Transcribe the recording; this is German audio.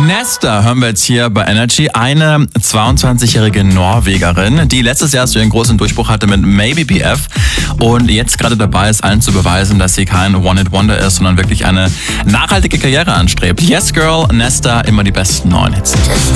Nesta hören wir jetzt hier bei Energy. Eine 22-jährige Norwegerin, die letztes Jahr so ihren großen Durchbruch hatte mit Maybe BF und jetzt gerade dabei ist, allen zu beweisen, dass sie kein One-Hit-Wonder ist, sondern wirklich eine nachhaltige Karriere anstrebt. Yes Girl, Nesta, immer die besten neuen Hits.